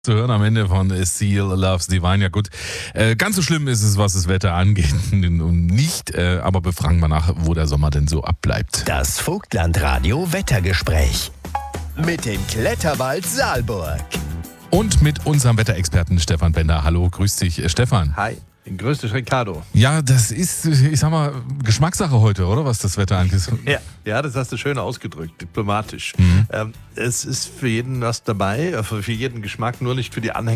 Zu hören am Ende von Seal Loves Divine. Ja gut, ganz so schlimm ist es, was das Wetter angeht, nicht, aber befragen wir nach, wo der Sommer denn so abbleibt. Das Vogtlandradio Wettergespräch mit dem Kletterwald Saalburg. Und mit unserem Wetterexperten Stefan Bender. Hallo, grüß dich, Stefan. Hi, grüß dich, Ricardo. Ja, das ist, ich sag mal, Geschmackssache heute, oder, was das Wetter angeht? Ja, das hast du schön ausgedrückt, diplomatisch. Es ist für jeden was dabei, für jeden Geschmack, nur nicht für die Anhänger